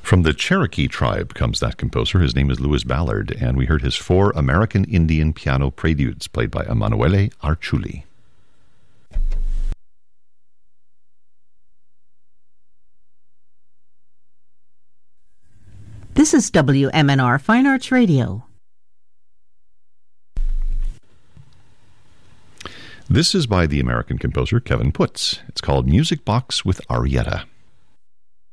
From the Cherokee tribe comes that composer. His name is Louis Ballard, and we heard his 4 American Indian piano preludes played by Emanuele Arciuli. This is WMNR Fine Arts Radio. This is by the American composer Kevin Putz. It's called Music Box with Arietta.